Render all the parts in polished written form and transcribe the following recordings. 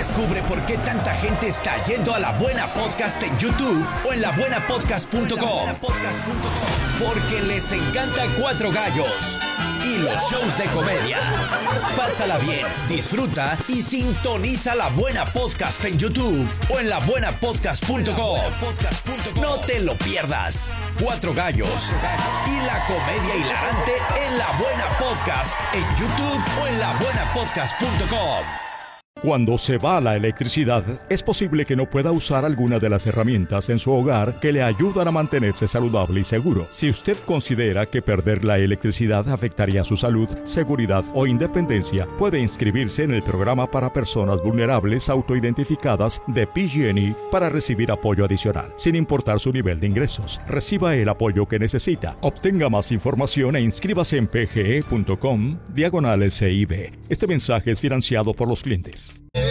Descubre por qué tanta gente está yendo a La Buena Podcast en YouTube o en labuenapodcast.com. Porque les encanta Cuatro Gallos y los shows de comedia. Pásala bien, disfruta y sintoniza La Buena Podcast en YouTube o en labuenapodcast.com. No te lo pierdas. Cuatro Gallos y la comedia hilarante en La Buena Podcast en YouTube o en labuenapodcast.com. Cuando se va la electricidad, es posible que no pueda usar alguna de las herramientas en su hogar que le ayudan a mantenerse saludable y seguro. Si usted considera que perder la electricidad afectaría su salud, seguridad o independencia, puede inscribirse en el programa para personas vulnerables autoidentificadas de PG&E para recibir apoyo adicional, sin importar su nivel de ingresos. Reciba el apoyo que necesita. Obtenga más información e inscríbase en pge.com/CIB. Este mensaje es financiado por los clientes.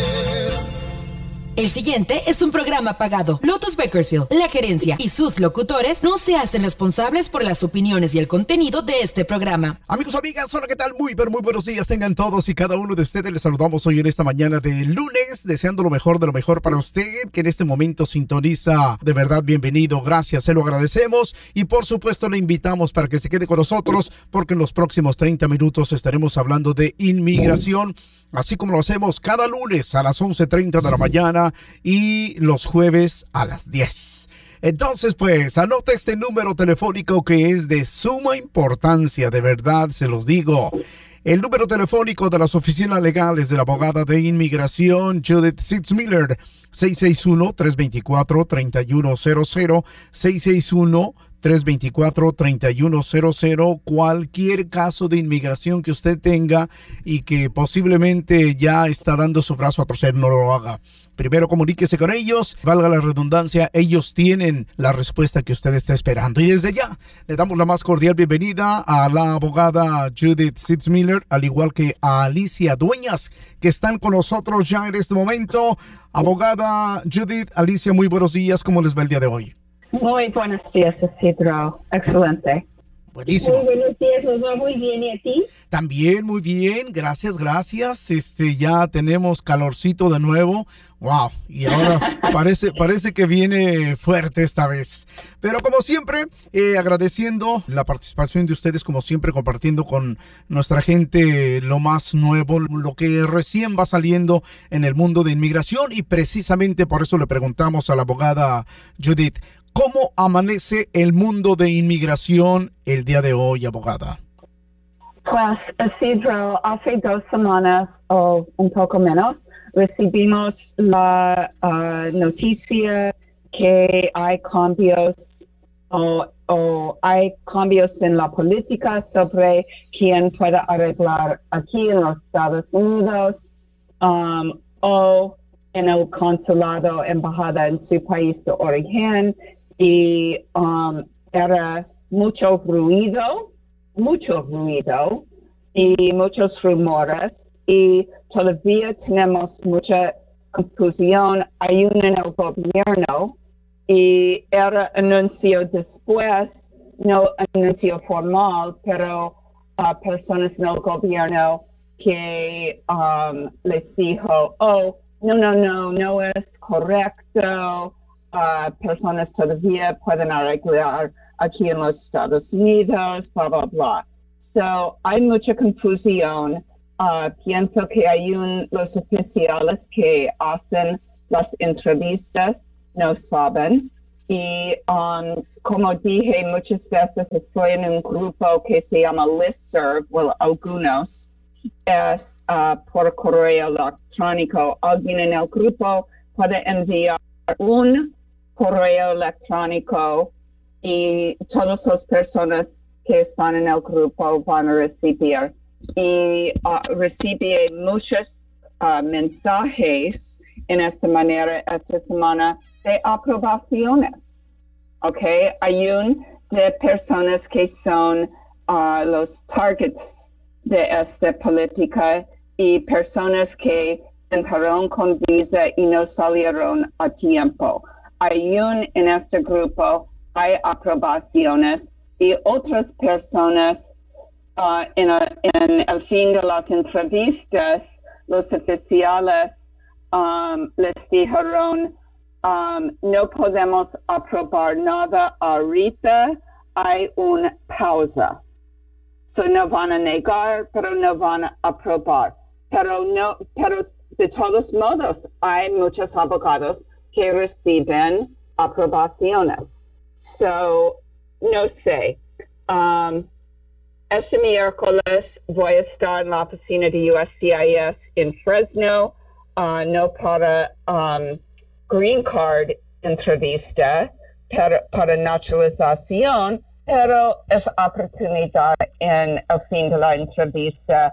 El siguiente es un programa pagado. Lotus Bakersfield, la gerencia y sus locutores no se hacen responsables por las opiniones y el contenido de este programa. Amigos, amigas, hola, ¿qué tal? Muy buenos días tengan todos y cada uno de ustedes. Les saludamos hoy en esta mañana de lunes, deseando lo mejor de lo mejor para usted, que en este momento sintoniza. De verdad, bienvenido, gracias, se lo agradecemos y por supuesto le invitamos para que se quede con nosotros, porque en los próximos 30 minutos estaremos hablando de inmigración, así como lo hacemos cada lunes a las 11:30 de la mañana y los jueves a las 10. Entonces, pues, anota este número telefónico que es de suma importancia, de verdad, se los digo. El número telefónico de las oficinas legales de la abogada de inmigración Judith Sitzmiller, 661-324-3100, 661-324-3100. Cualquier caso de inmigración que usted tenga y que posiblemente ya está dando su brazo a torcer, no lo haga. Primero comuníquese con ellos, valga la redundancia, ellos tienen la respuesta que usted está esperando. Y desde ya le damos la más cordial bienvenida a la abogada Judith Sitzmiller, al igual que a Alicia Dueñas, que están con nosotros ya en este momento. Abogada Judith, Alicia, muy buenos días, ¿cómo les va el día de hoy? Muy buenos días, Isidro. Excelente. Buenísimo. Muy buenos días, nos va muy bien. ¿Y a ti? También muy bien, gracias. Ya tenemos calorcito de nuevo. Wow, y ahora parece que viene fuerte esta vez. Pero como siempre, agradeciendo la participación de ustedes, como siempre, compartiendo con nuestra gente lo más nuevo, lo que recién va saliendo en el mundo de inmigración. Y precisamente por eso le preguntamos a la abogada Judith, ¿cómo amanece el mundo de inmigración el día de hoy, abogada? Pues, Isidro, hace 2 semanas o un poco menos, recibimos la noticia que hay cambios o hay cambios en la política sobre quién puede arreglar aquí en los Estados Unidos o en el consulado, embajada en su país de origen. Y era mucho ruido y muchos rumores, y todavía tenemos mucha confusión. Hay un en el gobierno y era anuncio después, no anuncio formal, pero personas en el gobierno que les dijo, no es correcto. Personas todavía pueden arreglar aquí en los Estados Unidos, bla, bla, bla. So, hay mucha confusión. Pienso que hay los oficiales que hacen las entrevistas no saben. Y como dije muchas veces, estoy en un grupo que se llama Listserv, algunos, es por correo electrónico. Alguien en el grupo puede enviar un correo electrónico y todas las personas que están en el grupo van a recibir. Y recibí muchos mensajes en esta semana de aprobaciones. Okay, hay de personas que son los targets de esta política y personas que entraron con visa y no salieron a tiempo. Hay en este grupo, hay aprobaciones y otras personas en el fin de las entrevistas, los oficiales les dijeron, no podemos aprobar nada ahorita, hay una pausa. So no van a negar, pero no van a aprobar. Pero de todos modos, hay muchos abogados que reciben aprobaciones. So, no sé. Este miércoles voy a estar en la oficina de USCIS en Fresno, no para Green Card entrevista, pero para naturalización, pero es oportunidad en el fin de la entrevista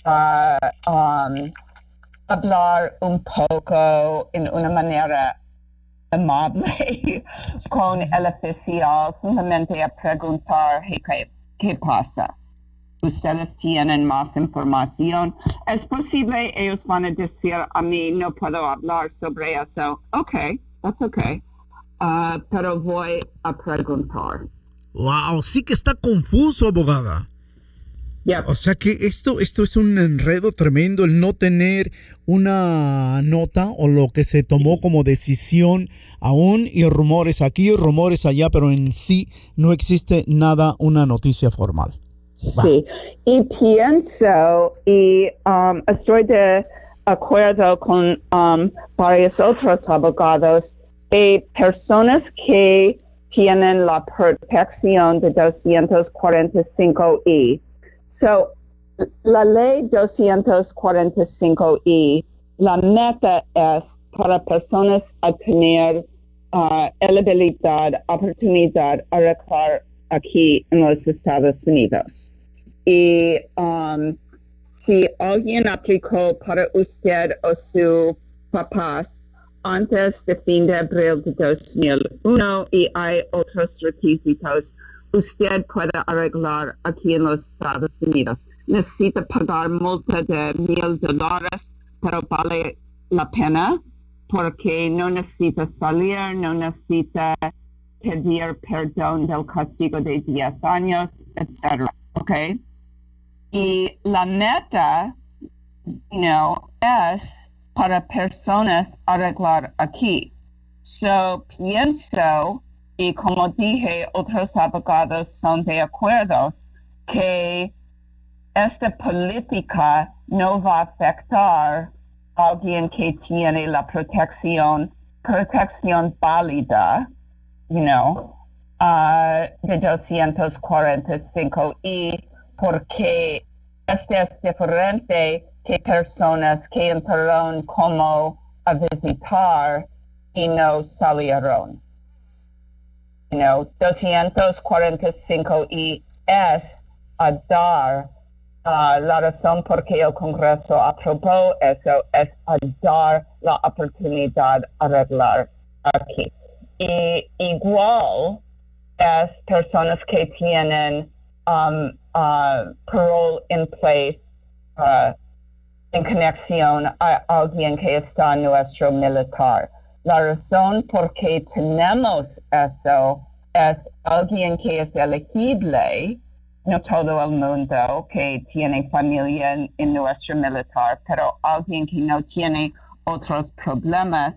hablar un poco en una manera amable con el oficial, simplemente a preguntar qué pasa. Ustedes tienen más información. Es posible ellos van a decir a mí no puedo hablar sobre eso. Okay, that's okay. Pero voy a preguntar. Wow, sí que está confuso, abogada. Yep. O sea que esto es un enredo tremendo, el no tener una nota o lo que se tomó como decisión aún, y rumores aquí y rumores allá, pero en sí no existe nada, una noticia formal. Va. Sí, y pienso, y estoy de acuerdo con varios otros abogados, y personas que tienen la protección de 245I. So, la ley 245I, la meta es para personas a tener elegibilidad, oportunidad a arreglar aquí en los Estados Unidos. Y si alguien aplicó para usted o su papá antes de fin de abril de 2001 y hay otros requisitos, usted puede arreglar aquí en los Estados Unidos. Necesita pagar multa de $1,000, pero vale la pena porque no necesita salir, no necesita pedir perdón del castigo de 10 años, etc. ¿Ok? Y la meta, es para personas arreglar aquí. So, pienso, y como dije, otros abogados son de acuerdo que esta política no va a afectar a alguien que tiene la protección válida, de 245I, porque este es diferente que personas que entraron como a visitar y no salieron. 245I es a dar, la razón por qué el Congreso aprobó eso es a dar la oportunidad a arreglar aquí. Y igual es personas que tienen parole in place en conexión a alguien que está en nuestro militar. La razón por qué tenemos eso es alguien que es elegible, no todo el mundo que tiene familia en nuestro militar, pero alguien que no tiene otros problemas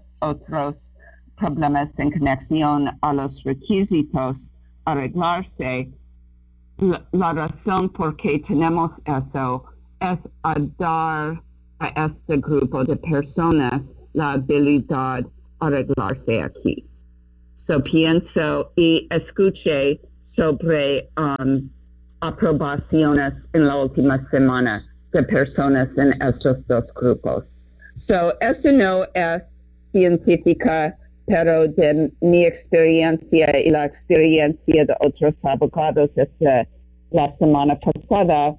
en conexión a los requisitos arreglarse. La razón por qué tenemos eso es a dar a este grupo de personas la habilidad a arreglarse aquí. So pienso y escuché sobre aprobaciones en la última semana de personas en estos dos grupos. So esto no es científica, pero de mi experiencia y la experiencia de otros abogados desde la semana pasada,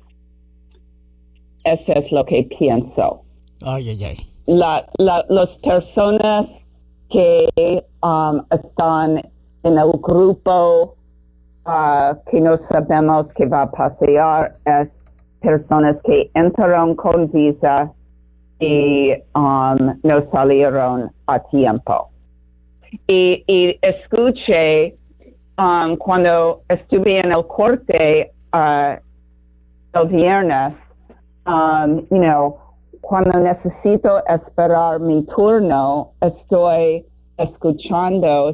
eso es lo que pienso. Ay. Las personas que están en el grupo que no sabemos qué va a pasar es personas que entraron con visa y no salieron a tiempo. Y escuché cuando estuve en el corte el viernes, cuando necesito esperar mi turno, estoy escuchando,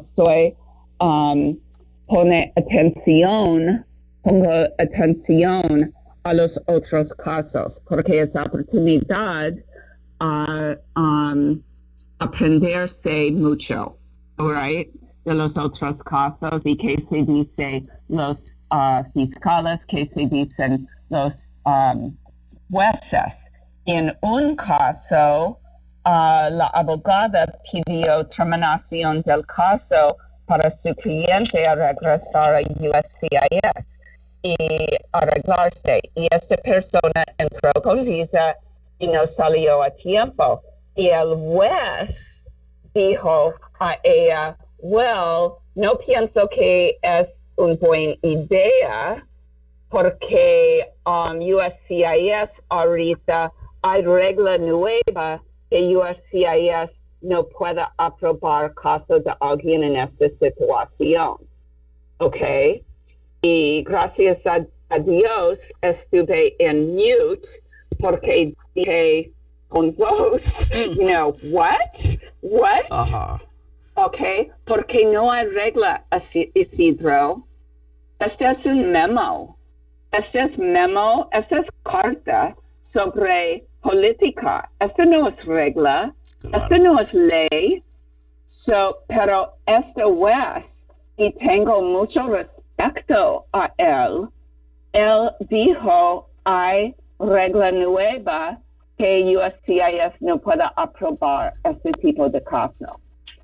pongo atención a los otros casos, porque es oportunidad a aprenderse mucho, right? De los otros casos y que se dice los fiscales, que se dicen los jueces. En un caso, la abogada pidió terminación del caso para su cliente a regresar a USCIS y arreglarse. Y esta persona entró con visa y no salió a tiempo. Y el juez dijo a ella, well, no pienso que es una buena idea porque USCIS ahorita hay regla nueva que USCIS no puede aprobar casos de alguien en esta situación. ¿Ok? Y gracias a Dios estuve en mute porque dije con voz, what? Ajá. ¿Ok? Porque no hay regla, Isidro. Este es un memo. Esta es carta sobre política. Esta no es regla. Claro. Esta no es ley. Pero este juez, y tengo mucho respeto a él dijo, hay regla nueva que USCIS no puede aprobar este tipo de caso.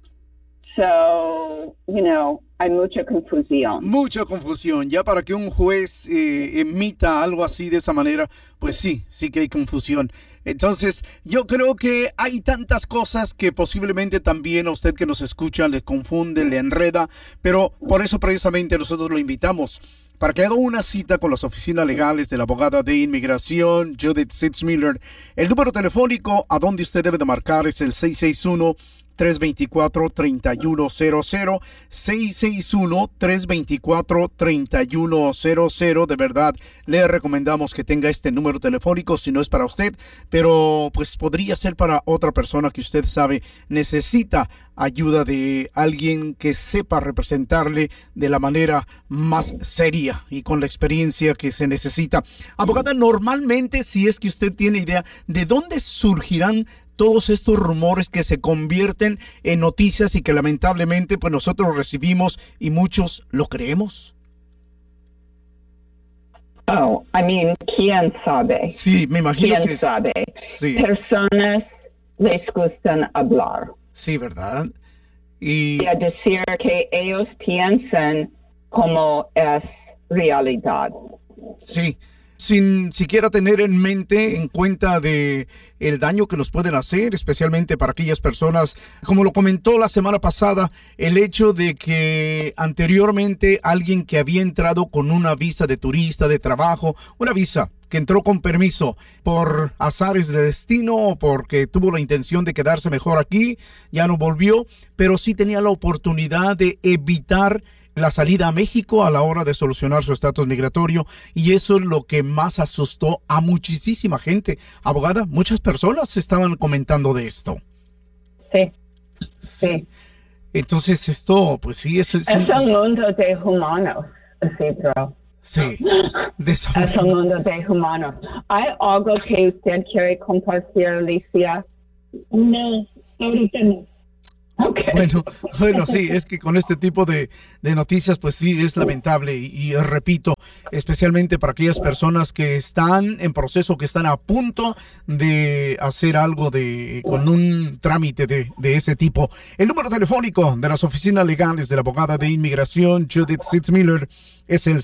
Hay mucha confusión. Mucha confusión. Ya para que un juez emita algo así de esa manera, pues sí que hay confusión. Entonces, yo creo que hay tantas cosas que posiblemente también a usted que nos escucha le confunde, le enreda, pero por eso precisamente nosotros lo invitamos para que haga una cita con las oficinas legales de la abogada de inmigración, Judith Sitzmiller. El número telefónico a donde usted debe de marcar es el 661-324-3100, 661-324-3100. De verdad, le recomendamos que tenga este número telefónico si no es para usted, pero pues podría ser para otra persona que usted sabe necesita ayuda de alguien que sepa representarle de la manera más seria y con la experiencia que se necesita. Abogada, normalmente, si es que usted tiene idea de dónde surgirán todos estos rumores que se convierten en noticias y que lamentablemente pues nosotros recibimos y muchos lo creemos. ¿Quién sabe? Sí, me imagino ¿Quién que... sabe? Sí. Personas les gustan hablar. Sí, ¿verdad? Y a decir que ellos piensan como es realidad. sí, sin siquiera tener en cuenta de el daño que nos pueden hacer, especialmente para aquellas personas, como lo comentó la semana pasada, el hecho de que anteriormente alguien que había entrado con una visa de turista, de trabajo, una visa que entró con permiso por azares de destino o porque tuvo la intención de quedarse mejor aquí, ya no volvió, pero sí tenía la oportunidad de evitar la salida a México a la hora de solucionar su estatus migratorio, y eso es lo que más asustó a muchísima gente. Abogada, muchas personas estaban comentando de esto. Sí. Entonces esto, pues sí, es un mundo de humanos, Isidro. Sí, es un mundo de humanos. ¿Hay algo que usted quiere compartir, Alicia? No, ahorita no. Okay. Bueno, sí, es que con este tipo de noticias, pues sí, es lamentable y repito, especialmente para aquellas personas que están en proceso, que están a punto de hacer algo con un trámite de ese tipo. El número telefónico de las oficinas legales de la abogada de inmigración, Judith Sitzmiller, es el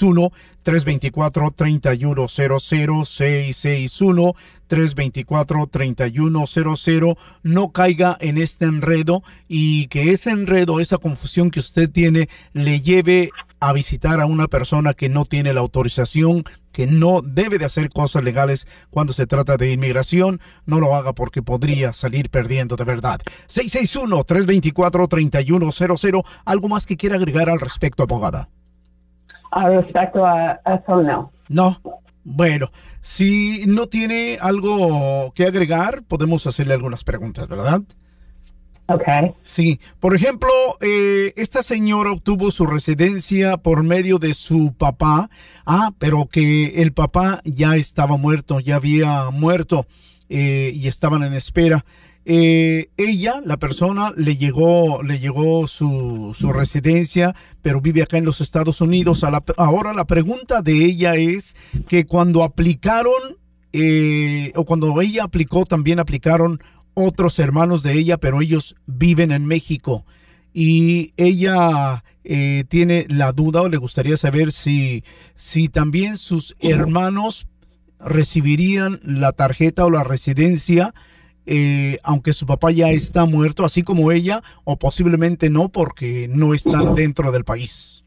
661-324-3100, 661-324-3100. No caiga en este enredo y que ese enredo, esa confusión que usted tiene, le lleve a visitar a una persona que no tiene la autorización, que no debe de hacer cosas legales cuando se trata de inmigración. No lo haga porque podría salir perdiendo de verdad. 661-324-3100. ¿Algo más que quiera agregar al respecto, abogada? Respecto a eso, no. No. Bueno, si no tiene algo que agregar, podemos hacerle algunas preguntas, ¿verdad? Okay. Sí, por ejemplo, esta señora obtuvo su residencia por medio de su papá, pero que el papá ya estaba muerto, ya había muerto y estaban en espera. Ella, la persona, le llegó su residencia, pero vive acá en los Estados Unidos. Ahora la pregunta de ella es que cuando aplicaron, o cuando ella aplicó, también aplicaron otros hermanos de ella, pero ellos viven en México. Y ella tiene la duda, o le gustaría saber si también sus hermanos recibirían la tarjeta o la residencia, aunque su papá ya está muerto, así como ella, o posiblemente no, porque no están dentro del país.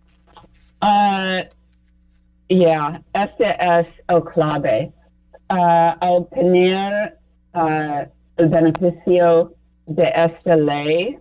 Este es el clave. Al tener el beneficio de esta ley,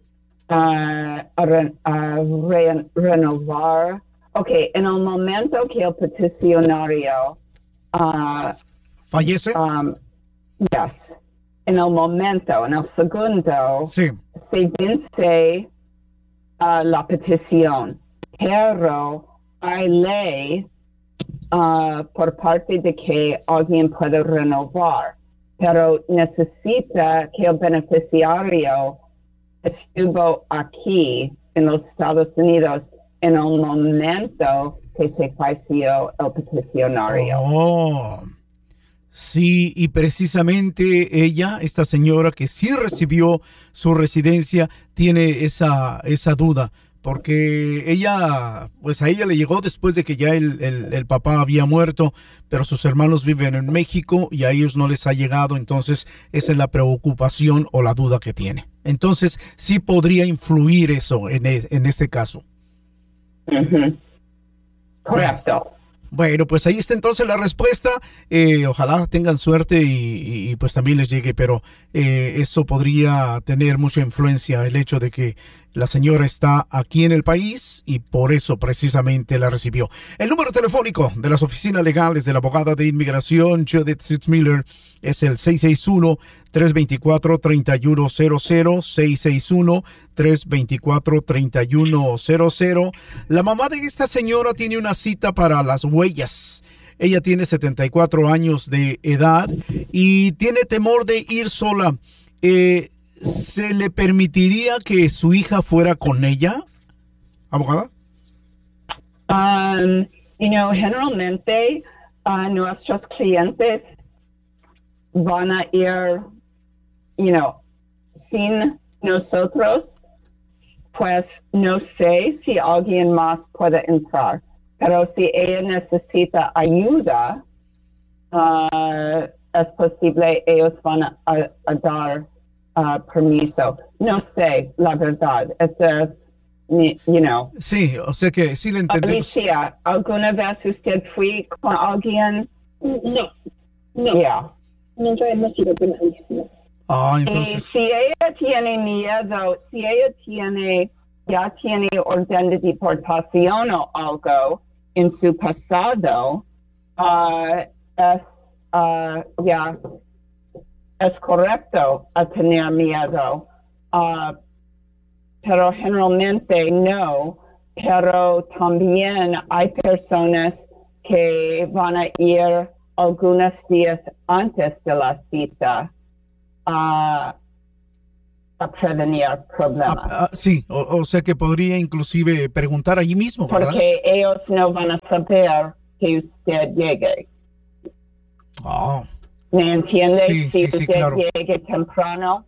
renovar. Okay, en el momento que el peticionario ¿fallece? Yes. En el momento, en el segundo, sí, se vence la petición, pero hay ley por parte de que alguien puede renovar, pero necesita que el beneficiario estuvo aquí en los Estados Unidos en el momento que se falleció el peticionario. Sí, y precisamente ella, esta señora que sí recibió su residencia, tiene esa duda, porque ella, pues a ella le llegó después de que ya el papá había muerto, pero sus hermanos viven en México y a ellos no les ha llegado, entonces esa es la preocupación o la duda que tiene. Entonces sí podría influir eso en este caso. Uh-huh. Correcto. Bueno, pues ahí está entonces la respuesta. Ojalá tengan suerte y pues también les llegue, pero eso podría tener mucha influencia, el hecho de que la señora está aquí en el país y por eso precisamente la recibió. El número telefónico de las oficinas legales de la abogada de inmigración Judith Sitzmiller es el 661-324-3100, 661-324-3100. La mamá de esta señora tiene una cita para las huellas. Ella tiene 74 años de edad y tiene temor de ir sola. ¿Se le permitiría que su hija fuera con ella, abogada? Generalmente nuestros clientes van a ir, sin nosotros, pues no sé si alguien más puede entrar. Pero si ella necesita ayuda, es posible ellos van a dar permiso. No sé, la verdad. Eso es, Sí, o sea que sí le entendemos. Alicia, ¿alguna vez usted fue con alguien? No. Yeah. Nunca hemos ido con alguien. Entonces... Y si ella tiene miedo, si ella ya tiene orden de deportación o algo en su pasado, es correcto a tener miedo, pero generalmente no, pero también hay personas que van a ir algunos días antes de la cita a prevenir problemas. Sí, o sea que podría inclusive preguntar allí mismo, ¿verdad? Porque ellos no van a saber que usted llegue. ¿Me entiende? Sí, si sí, usted claro. llegue temprano.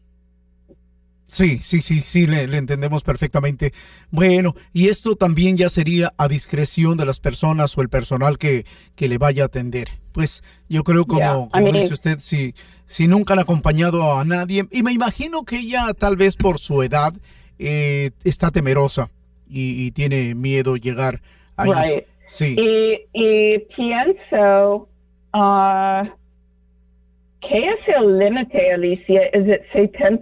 Sí, le entendemos perfectamente. Bueno, y esto también ya sería a discreción de las personas o el personal que le vaya a atender. Pues yo creo como dice usted, si nunca han acompañado a nadie, y me imagino que ella tal vez por su edad está temerosa y tiene miedo llegar ahí. Right. Sí. Y pienso, ¿qué es el límite, Alicia? ¿Es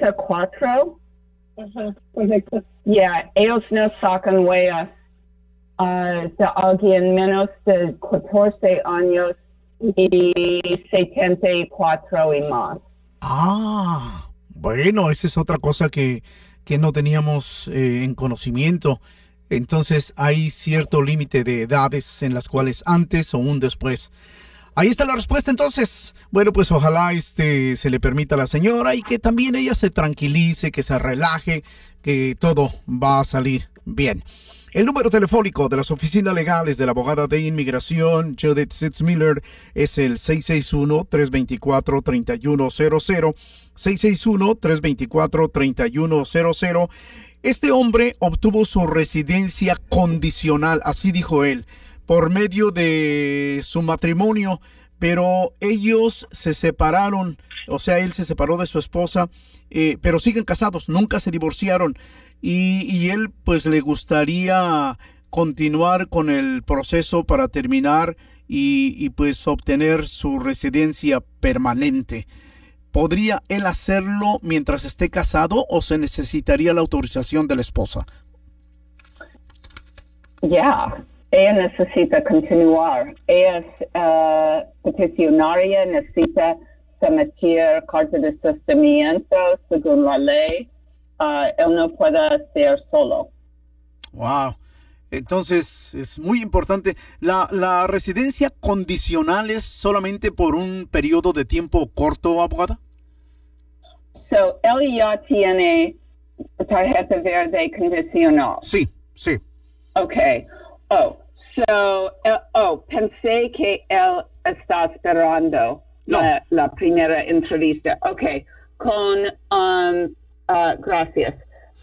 74? Correcto. Yeah, ellos no sacan huellas de alguien menos de 14 años y 74 y más. Ah, bueno, esa es otra cosa que no teníamos en conocimiento. Entonces hay cierto límite de edades en las cuales antes o un después. Ahí está la respuesta entonces. Bueno, pues ojalá se le permita a la señora y que también ella se tranquilice, que se relaje, que todo va a salir bien. El número telefónico de las oficinas legales de la abogada de inmigración Judith Sitzmiller es el 661-324-3100, 661-324-3100. Este hombre obtuvo su residencia condicional, así dijo él, por medio de su matrimonio, pero ellos se separaron, o sea, él se separó de su esposa, pero siguen casados, nunca se divorciaron. Y él pues le gustaría continuar con el proceso para terminar y pues obtener su residencia permanente. ¿Podría él hacerlo mientras esté casado o se necesitaría la autorización de la esposa? Ya, ella necesita continuar. Ella es peticionaria, necesita someter carta de sostenimiento según la ley. Él no puede hacer solo. Wow. Entonces es muy importante. ¿La residencia condicional es solamente por un periodo de tiempo corto, abogada? So, él ya tiene tarjeta verde condicional. Sí, sí. Okay. Pensé que él está esperando No. la primera entrevista. Okay. Gracias.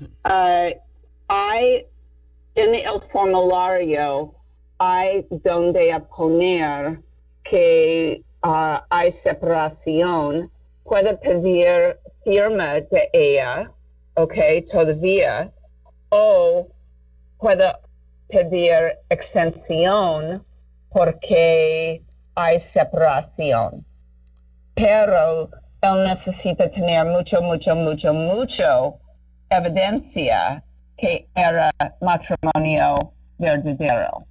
Hay en el formulario hay donde poner que hay separación. Puede pedir firma de ella, todavía, o puede pedir exención porque hay separación. Pero él necesita tener mucho evidencia que era matrimonio verdadero.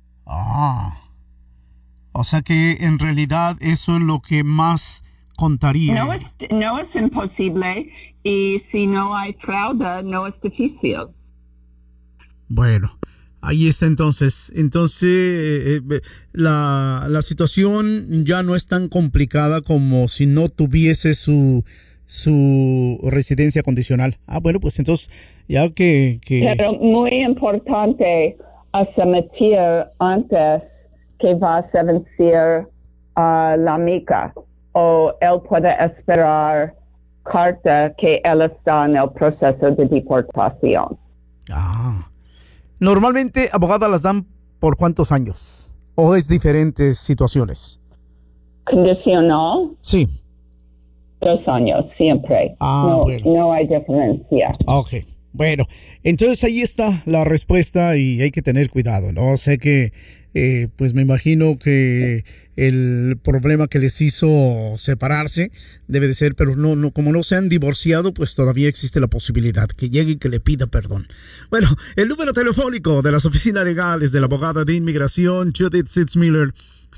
O sea que en realidad eso es lo que más contaría. No es imposible, y si no hay fraude, no es difícil. Bueno, ahí está entonces. Entonces, la situación ya no es tan complicada como si no tuviese su residencia condicional. Bueno, pues entonces, ya que... Pero muy importante someter antes que va a vencer la mica, o él puede esperar carta que él está en el proceso de deportación. Normalmente, abogada, las dan ¿por cuántos años? ¿O es diferentes situaciones? Condicional. Sí. 2 años, siempre. Bueno. No hay diferencia. Ok. Bueno, entonces ahí está la respuesta y hay que tener cuidado, ¿no? Sé que, pues me imagino que el problema que les hizo separarse debe de ser, pero no, como no se han divorciado, pues todavía existe la posibilidad que llegue y que le pida perdón. Bueno, el número telefónico de las oficinas legales de la abogada de inmigración Judith Sitzmiller,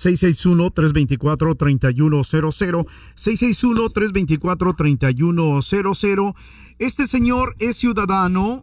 661-324-3100, 661-324-3100. Este señor es ciudadano,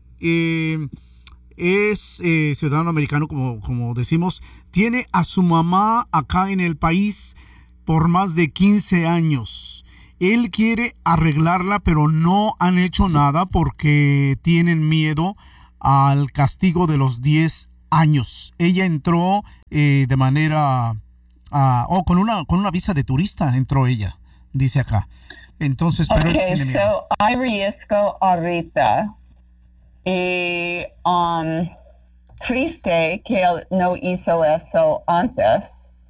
ciudadano americano, como decimos. Tiene a su mamá acá en el país por más de 15 años. Él quiere arreglarla, pero no han hecho nada porque tienen miedo al castigo de los 10 años. Ella entró de manera... con una visa de turista entró ella, dice acá. Entonces, pero él tiene miedo. So hay riesgo ahorita, y triste que él no hizo eso antes,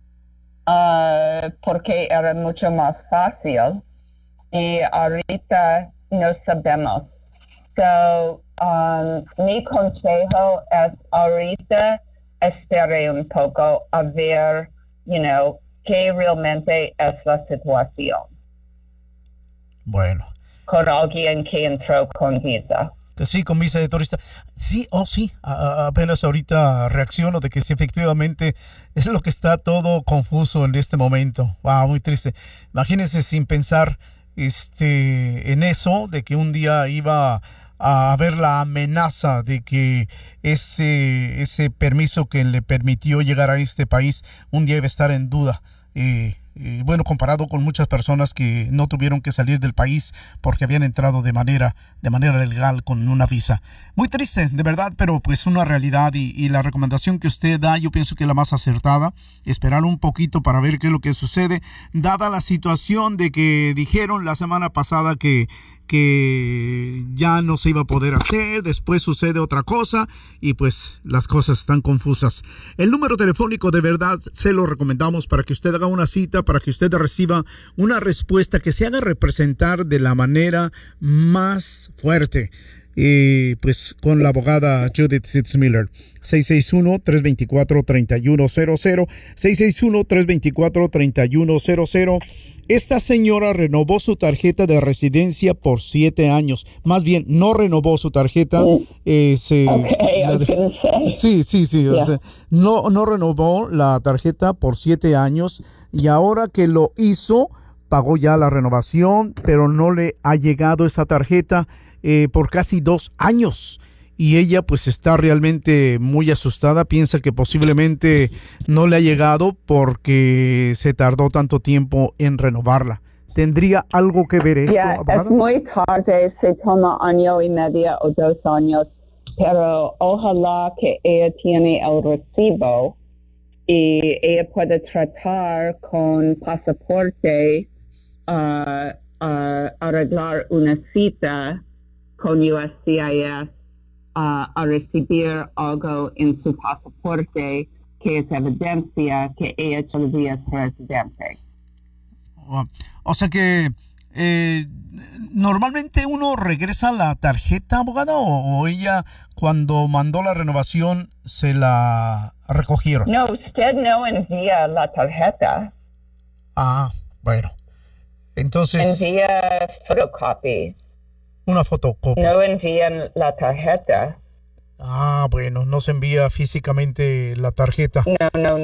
porque era mucho más fácil, y ahorita no sabemos. So, mi consejo es ahorita espere un poco a ver, qué realmente es la situación. Bueno. Con alguien que entró con visa. Que sí, con visa de turista. Sí, sí, apenas ahorita reacciono de que sí, efectivamente es lo que está todo confuso en este momento. Wow, muy triste. Imagínense sin pensar en eso, de que un día iba a haber la amenaza de que ese permiso que le permitió llegar a este país un día iba a estar en duda. Bueno, comparado con muchas personas que no tuvieron que salir del país porque habían entrado de manera legal con una visa. Muy triste, de verdad, pero pues una realidad y la recomendación que usted da, yo pienso que es la más acertada. Esperar un poquito para ver qué es lo que sucede, dada la situación de que dijeron la semana pasada que ya no se iba a poder hacer, después sucede otra cosa y pues las cosas están confusas. El número telefónico de verdad se lo recomendamos para que usted haga una cita, para que usted reciba una respuesta que se haga representar de la manera más fuerte. Pues con la abogada Judith Sitzmiller. 661-324-3100, 661-324-3100. Esta señora renovó su tarjeta de residencia por 7 años. Más bien, no renovó su tarjeta. Sí. Yeah. O sea, no renovó la tarjeta por 7 años. Y ahora que lo hizo, pagó ya la renovación, pero no le ha llegado esa tarjeta por casi 2 años. Y ella pues está realmente muy asustada, piensa que posiblemente no le ha llegado porque se tardó tanto tiempo en renovarla. ¿Tendría algo que ver esto, abogada? Es muy tarde, se toma 1.5 o 2 años, pero ojalá que ella tiene el recibo y ella puede tratar con pasaporte arreglar una cita con USCIS a recibir algo en su pasaporte que es evidencia que ella todavía es residente. O sea que normalmente uno regresa la tarjeta, abogada, o ella cuando mandó la renovación se la recogieron. No, usted no envía la tarjeta. Bueno. Entonces envía photocopy. Una fotocopia. No envían la tarjeta. Bueno, no se envía físicamente la tarjeta. No.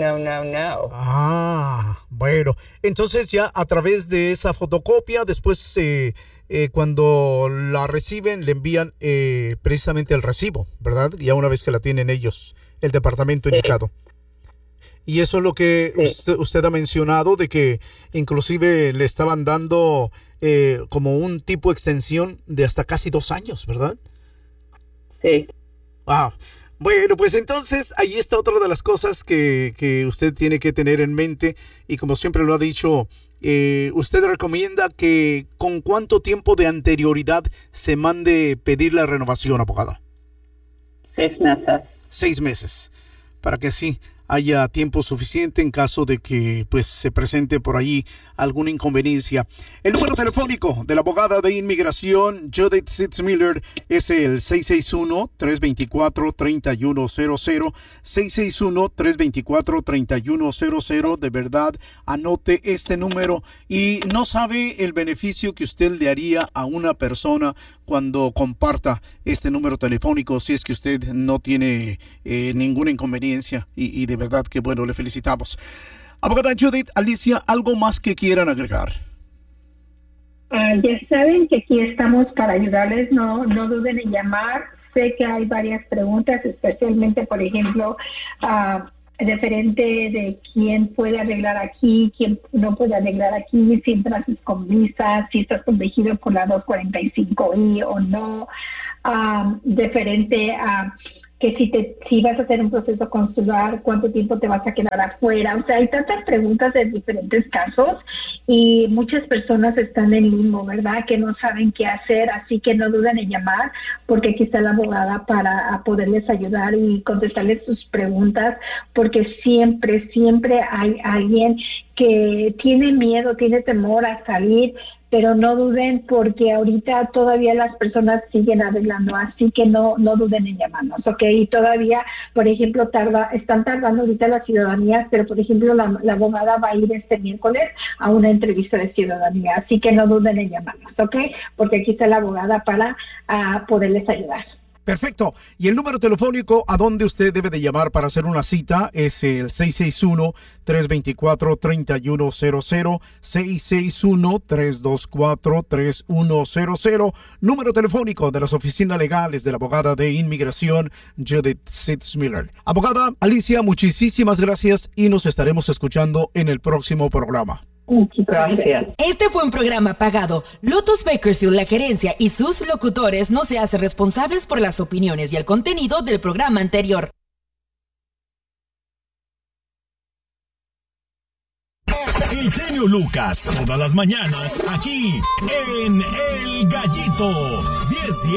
Bueno, entonces ya a través de esa fotocopia, después cuando la reciben, le envían precisamente el recibo, ¿verdad? Ya una vez que la tienen ellos, el departamento indicado. Y eso es lo que usted ha mencionado, de que inclusive le estaban dando como un tipo de extensión de hasta casi 2 años, ¿verdad? Sí. Bueno, pues entonces ahí está otra de las cosas que usted tiene que tener en mente, y como siempre lo ha dicho, usted recomienda que ¿con cuánto tiempo de anterioridad se mande pedir la renovación, abogada? 6 meses. 6 meses, para que sí haya tiempo suficiente en caso de que pues se presente por ahí alguna inconveniencia. El número telefónico de la abogada de inmigración Judith Sitzmiller es el 661-324-3100, 661-324-3100. De verdad, anote este número y no sabe el beneficio que usted le haría a una persona cuando comparta este número telefónico, si es que usted no tiene ninguna inconveniencia, y de verdad que bueno, le felicitamos. Abogada Judith, Alicia, ¿algo más que quieran agregar? Ya saben que aquí estamos para ayudarles, no duden en llamar. Sé que hay varias preguntas, especialmente, por ejemplo, referente de quién puede arreglar aquí, quién no puede arreglar aquí, si entras con visa, si estás protegido por la 245I o no, referente a que si vas a hacer un proceso consular, cuánto tiempo te vas a quedar afuera. O sea, hay tantas preguntas de diferentes casos y muchas personas están en limbo, ¿verdad? Que no saben qué hacer, así que no duden en llamar, porque aquí está la abogada para poderles ayudar y contestarles sus preguntas, porque siempre hay alguien que tiene miedo, tiene temor a salir, pero no duden porque ahorita todavía las personas siguen arreglando, así que no duden en llamarnos, ¿ok? Y todavía, por ejemplo, están tardando ahorita las ciudadanías, pero por ejemplo la abogada va a ir este miércoles a una entrevista de ciudadanía, así que no duden en llamarnos, ¿ok? Porque aquí está la abogada para poderles ayudar. Perfecto. Y el número telefónico a donde usted debe de llamar para hacer una cita es el 661-324-3100, 661-324-3100, número telefónico de las oficinas legales de la abogada de inmigración Judith Sitzmiller. Abogada Alicia, muchísimas gracias y nos estaremos escuchando en el próximo programa. Gracias. Este fue un programa pagado. Lotus Bakersfield, la gerencia y sus locutores no se hacen responsables por las opiniones y el contenido del programa anterior. El genio Lucas, todas las mañanas, aquí en El Gallito. 10